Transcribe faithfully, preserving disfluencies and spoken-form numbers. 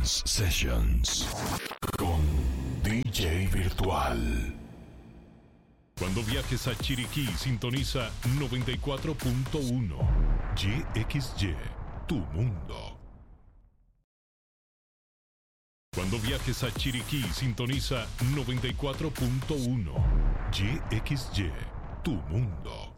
Trance Sessions con D J Virtual. Cuando viajes a Chiriquí, sintoniza noventa y cuatro punto uno Y X Y, tu mundo. Cuando viajes a Chiriquí, sintoniza noventa y cuatro punto uno Y X Y, tu mundo.